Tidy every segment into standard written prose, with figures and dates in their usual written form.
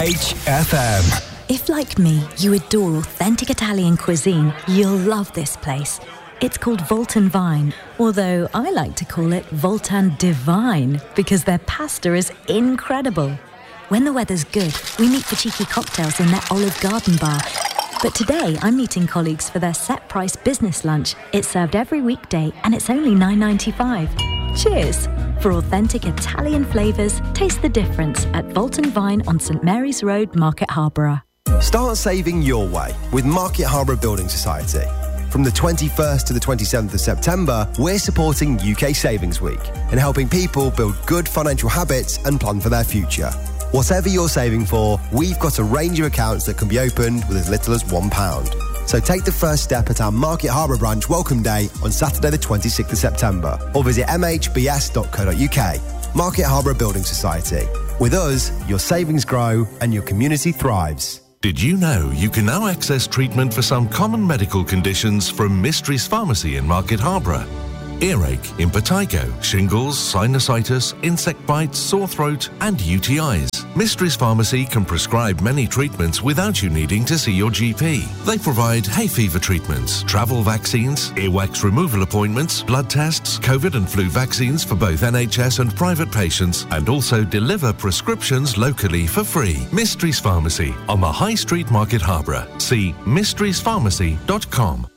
HFM. If, like me, you adore authentic Italian cuisine, you'll love this place. It's called Voltan Vine, although I like to call it Voltan Divine because their pasta is incredible. When the weather's good, we meet for cheeky cocktails in their Olive Garden bar. But today, I'm meeting colleagues for their set-price business lunch. It's served every weekday and it's only $9.95. Cheers! For authentic Italian flavours, taste the difference at Voltan Vine on St Mary's Road, Market Harborough. Start saving your way with Market Harborough Building Society. From the 21st to the 27th of September, we're supporting UK Savings Week and helping people build good financial habits and plan for their future. Whatever you're saving for, we've got a range of accounts that can be opened with as little as £1. So take the first step at our Market Harborough branch Welcome Day on Saturday the 26th of September or visit mhbs.co.uk. Market Harborough Building Society. With us, your savings grow and your community thrives. Did you know you can now access treatment for some common medical conditions from Mysteries Pharmacy in Market Harborough? Earache, impetigo, shingles, sinusitis, insect bites, sore throat and UTIs. Mysteries Pharmacy can prescribe many treatments without you needing to see your GP. They provide hay fever treatments, travel vaccines, earwax removal appointments, blood tests, COVID and flu vaccines for both NHS and private patients, and also deliver prescriptions locally for free. Mysteries Pharmacy on the High Street, Market Harborough. See mysteriespharmacy.com.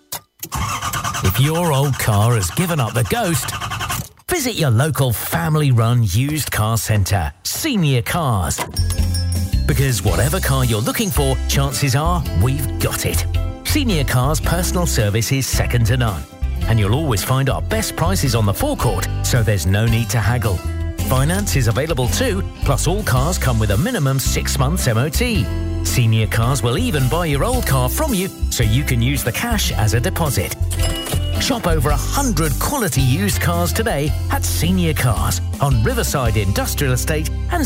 If your old car has given up the ghost, visit your local family-run used car centre, Senior Cars. Because whatever car you're looking for, chances are we've got it. Senior Cars' personal service is second to none. And you'll always find our best prices on the forecourt, so there's no need to haggle. Finance is available too, plus all cars come with a minimum 6 months MOT. Senior Cars will even buy your old car from you, so you can use the cash as a deposit. Shop over 100 quality used cars today at Senior Cars on Riverside Industrial Estate and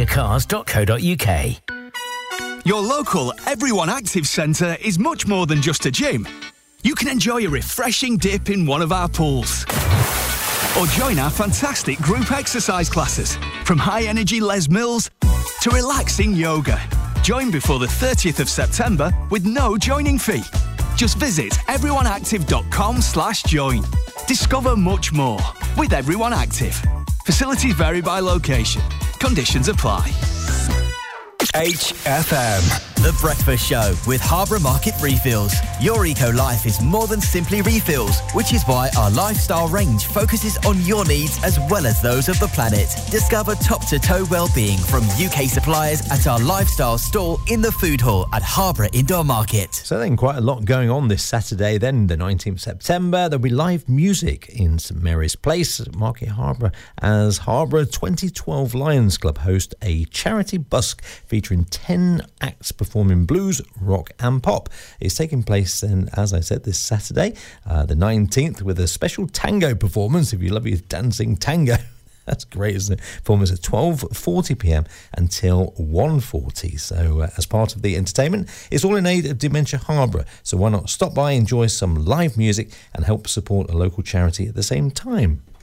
seniorcars.co.uk. Your local Everyone Active Centre is much more than just a gym. You can enjoy a refreshing dip in one of our pools. Or join our fantastic group exercise classes, from high-energy Les Mills to relaxing yoga. Join before the 30th of September with no joining fee. Just visit everyoneactive.com/join. Discover much more with Everyone Active. Facilities vary by location. Conditions apply. HFM. The Breakfast Show with Harborough Market Refills. Your eco-life is more than simply refills, which is why our lifestyle range focuses on your needs as well as those of the planet. Discover top-to-toe well-being from UK suppliers at our lifestyle store in the food hall at Harborough Indoor Market. So then quite a lot going on this Saturday, then the 19th of September. There'll be live music in St Mary's Place at Market Harborough as Harborough 2012 Lions Club host a charity busk featuring 10 acts performing blues, rock and pop. It's taking place then, as I said, this Saturday, the 19th, with a special tango performance, if you love your dancing tango. That's great, isn't it? Performance at 12:40pm until 1:40. So as part of the entertainment, it's all in aid of Dementia Harborough. So why not stop by, enjoy some live music and help support a local charity at the same time.